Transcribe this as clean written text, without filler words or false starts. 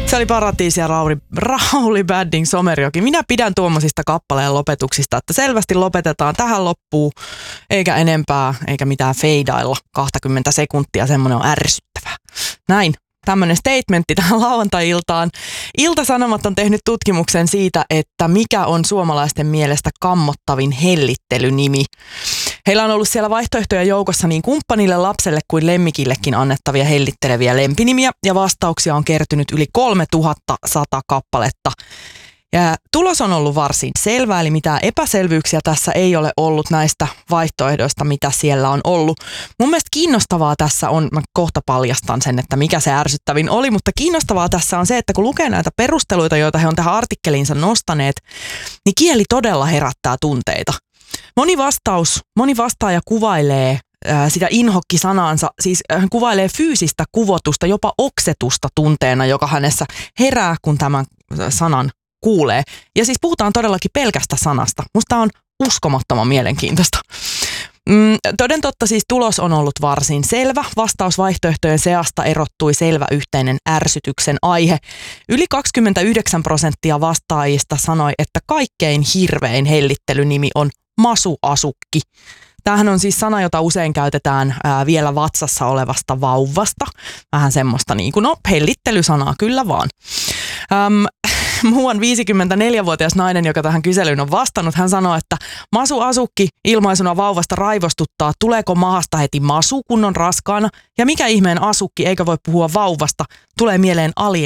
Se oli Paratiisi ja Rauli Badding Somerjoki. Minä pidän tuommoisista kappaleen lopetuksista, että selvästi lopetetaan tähän loppuun, eikä enempää, eikä mitään feidailla 20 sekuntia. Semmoinen on ärsyttävää. Näin. Tämmöinen statementti tähän lauantai-iltaan. Ilta-Sanomat on tehnyt tutkimuksen siitä, että mikä on suomalaisten mielestä kammottavin hellittelynimi. Heillä on ollut siellä vaihtoehtoja joukossa niin kumppanille, lapselle kuin lemmikillekin annettavia hellitteleviä lempinimiä, ja vastauksia on kertynyt yli 3100 kappaletta. Ja tulos on ollut varsin selvä, eli mitään epäselvyyksiä tässä ei ole ollut näistä vaihtoehdoista, mitä siellä on ollut. Mun mielestä kiinnostavaa tässä on, mä kohta paljastan sen, että mikä se ärsyttävin oli, mutta kiinnostavaa tässä on se, että kun lukee näitä perusteluita, joita he on tähän artikkeliinsa nostaneet, niin kieli todella herättää tunteita. Moni vastaaja kuvailee sitä inhokki-sanaansa, siis hän kuvailee fyysistä kuvotusta, jopa oksetusta tunteena, joka hänessä herää, kun tämän sanan kuulee. Ja siis puhutaan todellakin pelkästä sanasta. Musta on uskomattoman mielenkiintoista. Toden totta siis tulos on ollut varsin selvä. Vastausvaihtoehtojen seasta erottui selvä yhteinen ärsytyksen aihe. Yli 29% vastaajista sanoi, että kaikkein hirvein hellittelynimi on masuasukki. Tämähän on siis sana, jota usein käytetään vielä vatsassa olevasta vauvasta. Vähän semmoista niin kuin, hellittelysanaa kyllä vaan. Muuan 54-vuotias nainen, joka tähän kyselyyn on vastannut, hän sanoi, että masuasukki ilmaisuna vauvasta raivostuttaa, tuleeko mahasta heti masu, kun on raskaana, ja mikä ihmeen asukki, eikä voi puhua vauvasta, tulee mieleen alien